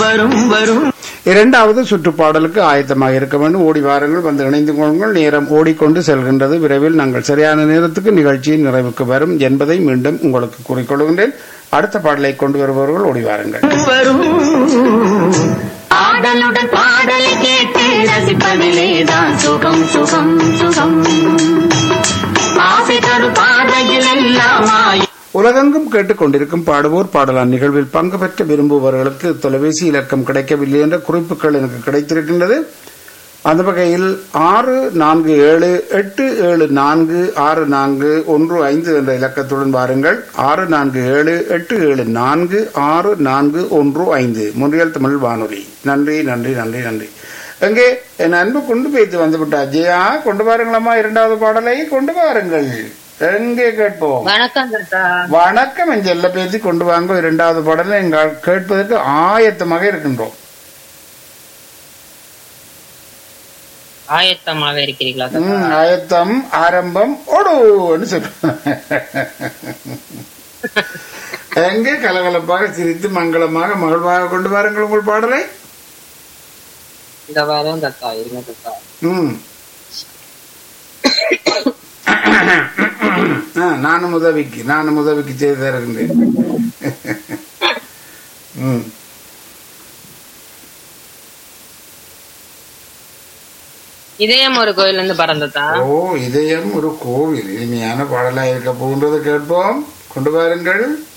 வரும் வரும். இரண்டாவது சுற்றுப்பாடலுக்கு ஆயத்தமாக இருக்க வேண்டும். ஓடி வாருங்கள், வந்து இணைந்து கொள்ளுங்கள். நேரம் ஓடிக்கொண்டு செல்கின்றது. விரைவில் நாங்கள் சரியான நேரத்துக்கு நிகழ்ச்சியின் நிறைவுக்கு வரும் என்பதை மீண்டும் உங்களுக்கு கூறிக்கொள்கின்றேன். அடுத்த பாடலை கொண்டு வருபவர்கள் ஓடி வாருங்கள். ஆடலுடன் பாடலை கேட்டு ரசிப்பதிலேதான் சுகம் சுகம் சுகம். ஆசை தரும் பாதையில் எல்லாம் உலகெங்கும் கேட்டுக்கொண்டிருக்கும் பாடுவோர் பாடலான் நிகழ்வில் பங்கு பெற்ற விரும்புபவர்களுக்கு தொலைபேசி இலக்கம் கிடைக்கவில்லை என்ற குறிப்புகள் எனக்கு கிடைத்திருக்கின்றது. அந்த வகையில் 6478746415 என்ற இலக்கத்துடன் வாருங்கள். 6478746415 முன்றியல் தமிழ் வானொலி. நன்றி நன்றி நன்றி நன்றி. எங்கே என் அன்பு கொண்டு போய்த்து வந்து விட்டா ஜெயா, கொண்டு வாருங்களம்மா. இரண்டாவது பாடலை கொண்டு வாருங்கள். எங்கே கேட்போம். வணக்கம் என் செல்ல பேசி கொண்டு வாங்க. இரண்டாவது பாடலை எங்கள் கேட்பதற்கு ஆயத்தமாக இருக்கின்றோம். ஆயத்தமாக இருக்கிறீர்களா? ஆயத்தம், ஆரம்பம், ஓடுன்னு சொல்றேன். எங்கே கலகலப்பாக சிரித்து மங்களமாக மகிழ்வாக கொண்டு வாருங்கள் உங்கள் பாடலை. இந்த வாரம் தத்தா இருங்க தத்தா. நானும் உதவிக்கு செய்து தருகின்றேன். இதயம் ஒரு கோயில் இருந்து பறந்ததா. ஓ, இதயம் ஒரு கோவில். இனிமையான பாடலா இருக்க போகின்றது. கேட்போம். கொண்டு வாருங்கள்.